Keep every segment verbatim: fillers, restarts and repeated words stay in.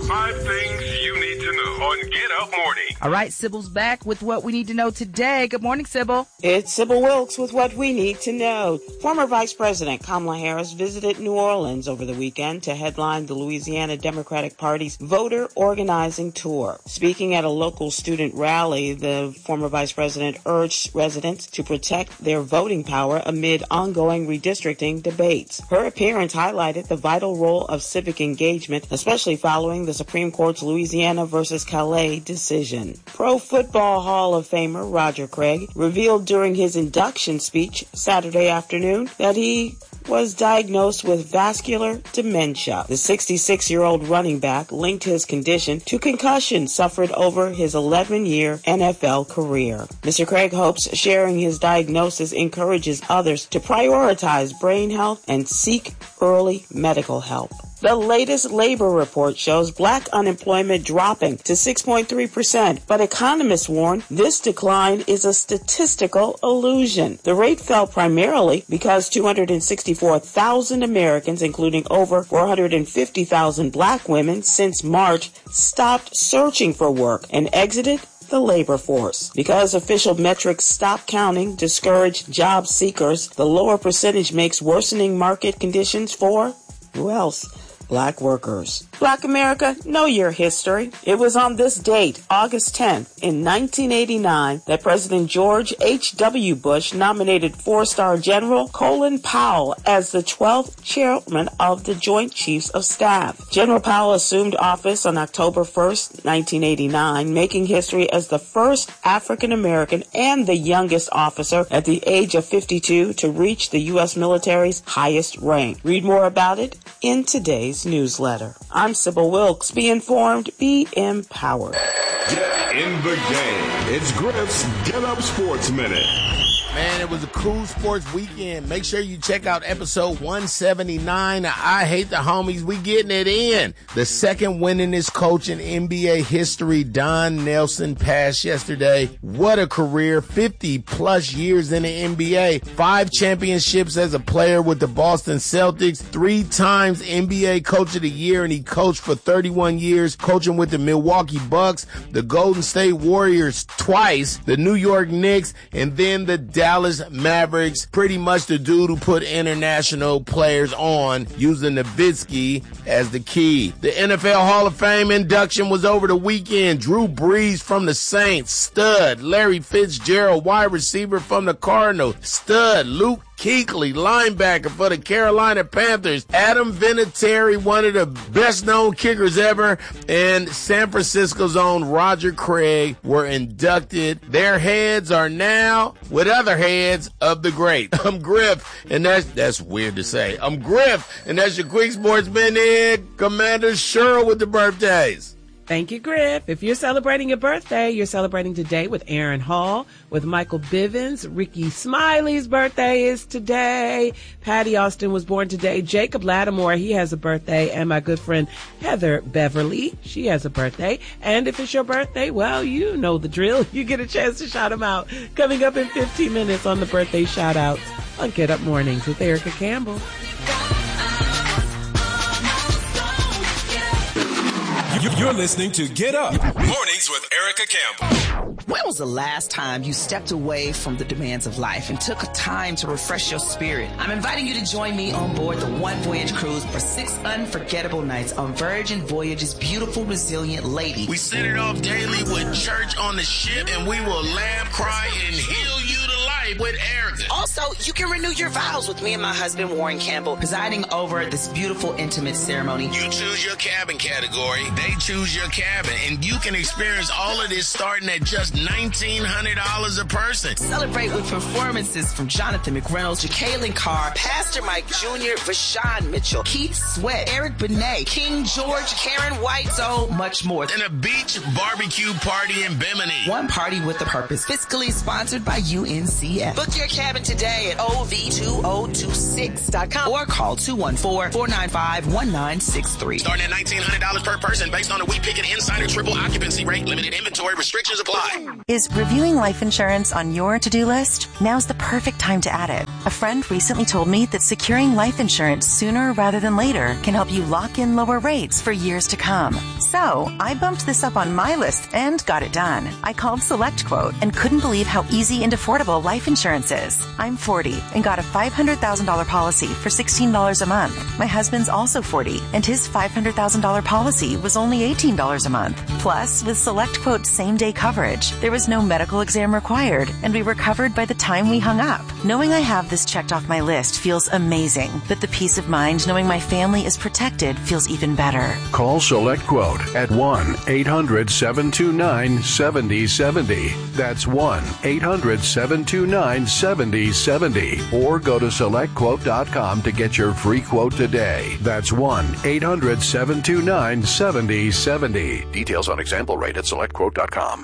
Five things you need to know on Get Up Morning. All right, Sybil's back with what we need to know today. Good morning, Sybil. It's Sybil Wilkes with what we need to know. Former Vice President Kamala Harris visited New Orleans over the weekend to headline the Louisiana Democratic Party's voter organizing tour. Speaking at a local student rally, the former vice president urged residents to protect their voting power amid ongoing redistricting debates. Her appearance highlighted the vital role of civic engagement, especially following the Supreme Court's Louisiana versus Calais decision. Pro Football Hall of Famer Roger Craig revealed during his induction speech Saturday afternoon that he was diagnosed with vascular dementia. The sixty-six-year-old running back linked his condition to concussion suffered over his eleven-year N F L career. Mister Craig hopes sharing his diagnosis encourages others to prioritize brain health and seek early medical help. The latest labor report shows black unemployment dropping to six point three percent, but economists warn this decline is a statistical illusion. The rate fell primarily because two hundred sixty-four thousand Americans, including over four hundred fifty thousand black women since March, stopped searching for work and exited the labor force. Because official metrics stop counting discouraged job seekers, the lower percentage makes worsening market conditions for, who else? Black workers. Black America, know your history. It was on this date, August tenth, in nineteen eighty-nine, that President George H W. Bush nominated four-star General Colin Powell as the twelfth chairman of the Joint Chiefs of Staff. General Powell assumed office on October first, nineteen eighty-nine, making history as the first African-American and the youngest officer at the age of fifty-two to reach the U S military's highest rank. Read more about it in today's newsletter. I'm Sybil Wilkes. Be informed, be empowered. Get in the game. It's Griff's Get Up Sports Minute. Man, it was a cool sports weekend. Make sure you check out episode one seventy-nine. I Hate the Homies. We getting it in. The second winningest coach in N B A history, Don Nelson, passed yesterday. What a career. fifty plus years in the N B A. Five championships as a player with the Boston Celtics. Three times N B A Coach of the Year, and he coached for thirty-one years, coaching with the Milwaukee Bucks, the Golden State Warriors twice, the New York Knicks, and then the Dallas Mavericks. Pretty much the dude who put international players on, using Nowitzki as the key. The N F L Hall of Fame induction was over the weekend. Drew Brees from the Saints, stud. Larry Fitzgerald, wide receiver from the Cardinals, stud. Luke Kuechly, linebacker for the Carolina Panthers. Adam Vinatieri, one of the best-known kickers ever, and San Francisco's own Roger Craig were inducted. Their heads are now with other heads of the great. I'm Griff, and that's that's weird to say. I'm Griff, and that's your quick sports minute. Commander Cheryl with the birthdays. Thank you, Griff. If you're celebrating your birthday, you're celebrating today with Aaron Hall, with Michael Bivens. Ricky Smiley's birthday is today. Patty Austin was born today. Jacob Lattimore, he has a birthday. And my good friend Heather Beverly, she has a birthday. And if it's your birthday, well, you know the drill. You get a chance to shout them out. Coming up in fifteen minutes on the birthday shout-outs on Get Up Mornings with Erica Campbell. You're listening to Get Up Mornings with Erica Campbell. When was the last time you stepped away from the demands of life and took time to refresh your spirit? I'm inviting you to join me on board the One Voyage Cruise for six unforgettable nights on Virgin Voyage's beautiful, resilient Lady. We set it off daily with church on the ship, and we will laugh, cry, and heal you to life with Erica. Also, you can renew your vows with me and my husband, Warren Campbell, presiding over this beautiful, intimate ceremony. You choose your cabin category. They choose your cabin, and you can experience all of this starting at just nineteen hundred dollars a person. Celebrate with performances from Jonathan McReynolds, Jacqueline Carr, Pastor Mike Junior, Vashawn Mitchell, Keith Sweat, Eric Benet, King George, Karen White, so much more. And a beach barbecue party in Bimini. One party with a purpose. Fiscally sponsored by U N C P S. Book your cabin today at O V two oh two six dot com or call two one four, four nine five, one nine six three. Starting at nineteen hundred dollars per person based on a We Pick It Insider triple occupancy rate. Limited inventory restrictions apply. Is reviewing life insurance on your to-do list? Now's the perfect time to add it. A friend recently told me that securing life insurance sooner rather than later can help you lock in lower rates for years to come. So I bumped this up on my list and got it done. I called SelectQuote and couldn't believe how easy and affordable life insurance is. I'm forty and got a five hundred thousand dollars policy for sixteen dollars a month. My husband's also forty and his five hundred thousand dollars policy was only eighteen dollars a month. Plus, with SelectQuote same-day coverage, there was no medical exam required and we were covered by the time we hung up. Knowing I have this checked off my list feels amazing, but the peace of mind knowing my family is protected feels even better. Call SelectQuote at one eight hundred, seven two nine, seven zero seven zero. That's one eight hundred, seven two nine, seven zero seven zero. Or go to select quote dot com to get your free quote today. That's one eight hundred, seven two nine, seven zero seven zero. Details on example rate at select quote dot com.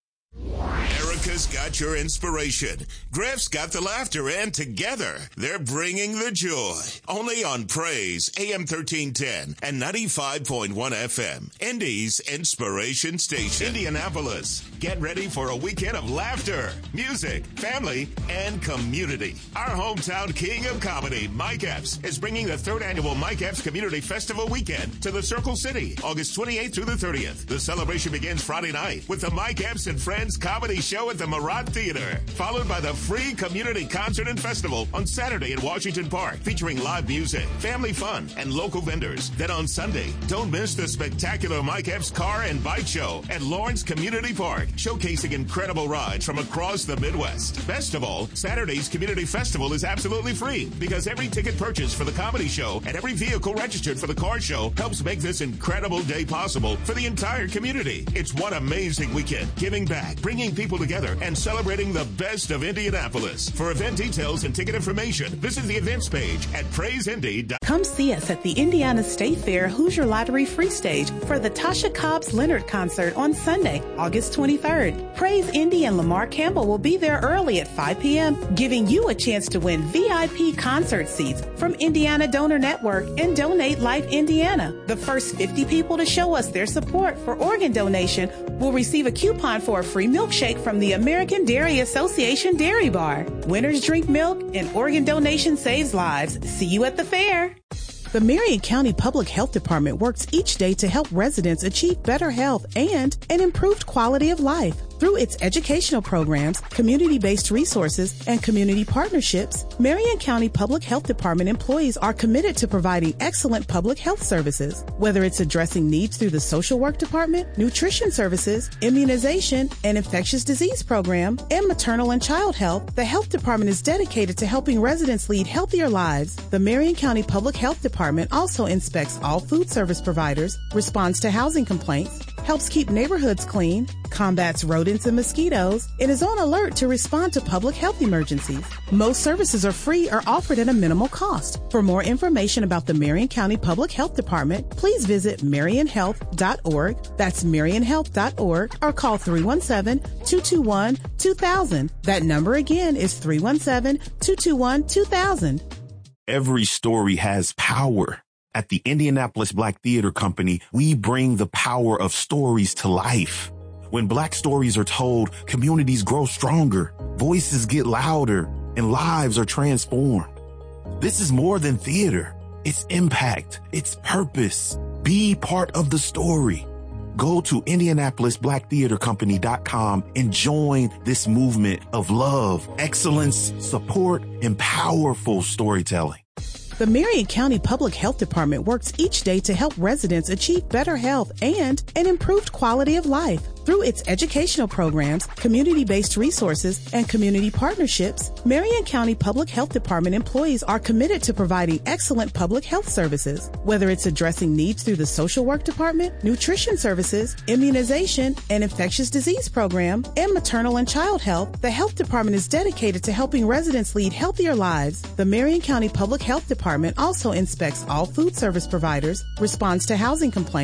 Erica's got your inspiration. Griff's got the laughter, and together they're bringing the joy. Only on Praise, A M thirteen ten and ninety-five point one F M. Indy's Inspiration Station. Indianapolis, get ready for a weekend of laughter, music, family, and community. Our hometown king of comedy, Mike Epps, is bringing the third annual Mike Epps Community Festival weekend to the Circle City, August twenty-eighth through the thirtieth. The celebration begins Friday night with the Mike Epps and Friends Comedy Show at the Murat Theater, followed by the free community concert and festival on Saturday at Washington Park, featuring live music, family fun, and local vendors. Then on Sunday, don't miss the spectacular Mike Epps Car and Bike Show at Lawrence Community Park, showcasing incredible rides from across the Midwest. Best of all, Saturday's Community Festival is absolutely free because every ticket purchased for the comedy show and every vehicle registered for the car show helps make this incredible day possible for the entire community. It's one amazing weekend, giving back, bringing people together, and celebrating the best of Indianapolis. For event details and ticket information, visit the events page at praise indy dot com. Come see us at the Indiana State Fair Hoosier Lottery Free Stage for the Tasha Cobbs Leonard concert on Sunday, August twenty-third. Praise Indy and Lamar Campbell will be there early at five p.m., giving you a chance to win V I P concert seats from Indiana Donor Network and Donate Life Indiana. The first fifty people to show us their support for organ donation will receive a coupon for a free milkshake from the American Dairy Association Dairy Bar. Winners drink milk and organ donation saves lives. See you at the fair. The Marion County Public Health Department works each day to help residents achieve better health and an improved quality of life. Through its educational programs, community-based resources, and community partnerships, Marion County Public Health Department employees are committed to providing excellent public health services. Whether it's addressing needs through the social work department, nutrition services, immunization, and infectious disease program, and maternal and child health, the health department is dedicated to helping residents lead healthier lives. The Marion County Public Health Department also inspects all food service providers, responds to housing complaints, helps keep neighborhoods clean, combats rodents and mosquitoes, and is on alert to respond to public health emergencies. Most services are free or offered at a minimal cost. For more information about the Marion County Public Health Department, please visit marion health dot org. That's marion health dot org, or call three one seven, two two one, two thousand. That number again is three one seven, two two one, two thousand. Every story has power. At the Indianapolis Black Theater Company, we bring the power of stories to life. When Black stories are told, communities grow stronger, voices get louder, and lives are transformed. This is more than theater. It's impact. It's purpose. Be part of the story. Go to indianapolis black theater company dot com and join this movement of love, excellence, support, and powerful storytelling. The Marion County Public Health Department works each day to help residents achieve better health and an improved quality of life. Through its educational programs, community-based resources, and community partnerships, Marion County Public Health Department employees are committed to providing excellent public health services. Whether it's addressing needs through the social work department, nutrition services, immunization, and infectious disease program, and maternal and child health, the health department is dedicated to helping residents lead healthier lives. The Marion County Public Health Department also inspects all food service providers, responds to housing complaints,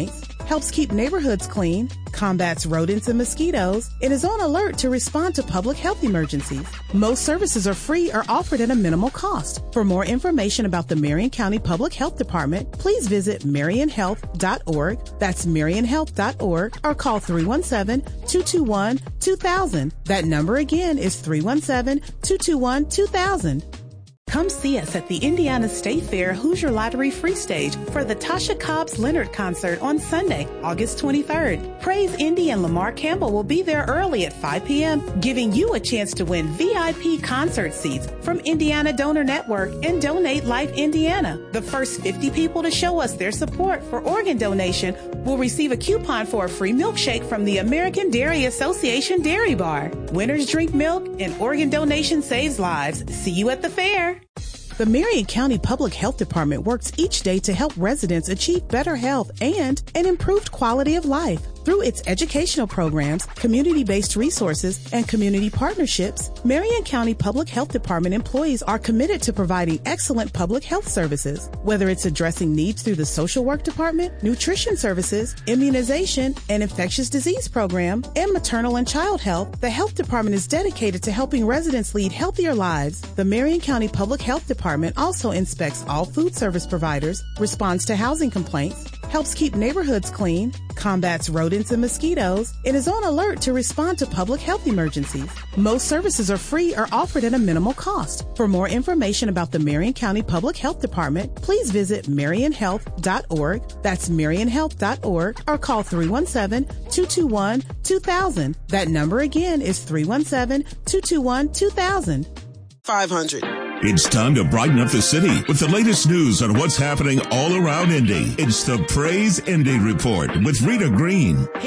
helps keep neighborhoods clean, combats rodents and mosquitoes, and is on alert to respond to public health emergencies. Most services are free or offered at a minimal cost. For more information about the Marion County Public Health Department, please visit marion health dot org. That's marion health dot org, or call three one seven, two two one, two thousand. That number again is three one seven, two two one, two thousand. Come see us at the Indiana State Fair Hoosier Lottery Free Stage for the Tasha Cobbs Leonard Concert on Sunday, August twenty-third. Praise Indy and Lamar Campbell will be there early at five p.m., giving you a chance to win V I P concert seats from Indiana Donor Network and Donate Life Indiana. The first fifty people to show us their support for organ donation will receive a coupon for a free milkshake from the American Dairy Association Dairy Bar. Winners drink milk and organ donation saves lives. See you at the fair. The Marion County Public Health Department works each day to help residents achieve better health and an improved quality of life. Through its educational programs, community-based resources, and community partnerships, Marion County Public Health Department employees are committed to providing excellent public health services. Whether it's addressing needs through the social work department, nutrition services, immunization, and infectious disease program, and maternal and child health, the health department is dedicated to helping residents lead healthier lives. The Marion County Public Health Department also inspects all food service providers, responds to housing complaints, helps keep neighborhoods clean, combats rodents and mosquitoes, and is on alert to respond to public health emergencies. Most services are free or offered at a minimal cost. For more information about the Marion County Public Health Department, please visit marion health dot org. That's marion health dot org, or call three one seven, two two one, two thousand. That number again is three one seven, two two one, two thousand. five hundred. It's time to brighten up the city with the latest news on what's happening all around Indy. It's the Praise Indy Report with Rita Green.